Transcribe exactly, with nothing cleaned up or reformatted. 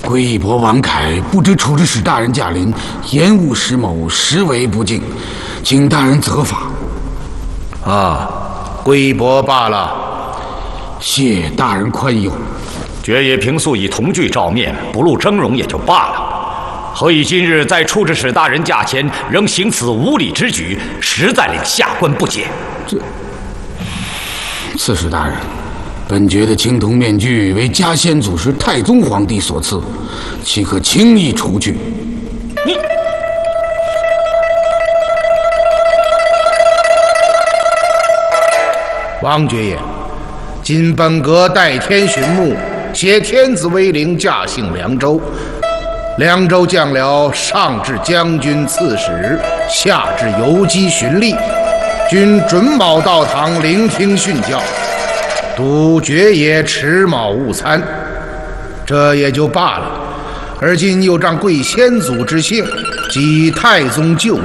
归义伯王凯不知处置使大人驾临，延误石某，实为不敬，请大人责罚。 啊，归义伯罢了。 谢大人宽宥。 爵爷平素以同具照面，不露峥嵘也就罢了，何以今日在处置使大人驾前仍行此无礼之举，实在令下官不解。 这，刺史大人，本爵的青铜面具为嘉先祖时太宗皇帝所赐，岂可轻易除去？ 你。 王爵爷，今本阁代天巡牧，携天子威灵驾幸凉州。凉州将僚上至将军刺史，下至游击巡吏，均准卯到堂聆听训教，督爵爷持卯勿参。这也就罢了，而今又仗贵先祖之幸，即太宗旧